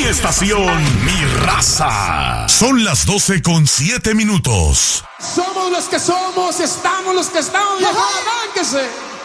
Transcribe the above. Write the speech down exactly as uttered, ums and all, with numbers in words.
estación, mi raza. Son las doce con siete minutos. Somos los que somos, estamos los que estamos. ¡Viejo, arránquese!